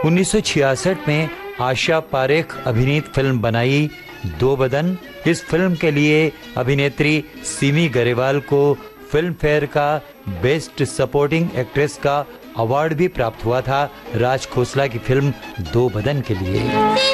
1966 में आशा पारेख अभिनीत फिल्म बनाई दो बदन। इस फिल्म के लिए अभिनेत्री सिमी गरेवाल को फिल्म फेयर का बेस्ट सपोर्टिंग एक्ट्रेस का अवार्ड भी प्राप्त हुआ था राज खोसला की फिल्म दो बदन के लिए।